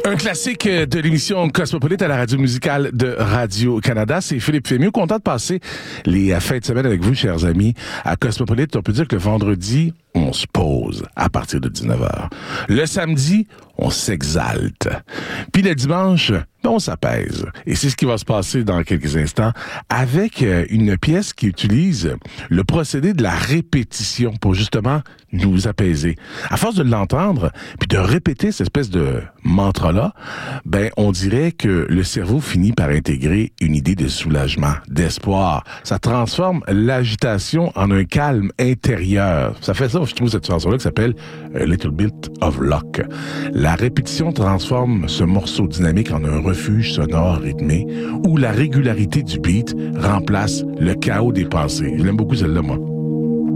Un classique de l'émission Cosmopolite à la radio musicale de Radio-Canada. C'est Philippe Fémieux. Content de passer les fins de semaine avec vous, chers amis, à Cosmopolite. On peut dire que le vendredi, on se pose à partir de 19h. Le samedi, on s'exalte. Puis le dimanche, on s'apaise. Et c'est ce qui va se passer dans quelques instants avec une pièce qui utilise le procédé de la répétition pour justement nous apaiser. À force de l'entendre, puis de répéter cette espèce de mantra-là, on dirait que le cerveau finit par intégrer une idée de soulagement, d'espoir. Ça transforme l'agitation en un calme intérieur. Ça fait ça, je trouve, cette chanson-là qui s'appelle A Little Bit of Luck. La répétition transforme ce morceau dynamique en un refuge sonore rythmé où la régularité du beat remplace le chaos des pensées. Je l'aime beaucoup celle-là, moi.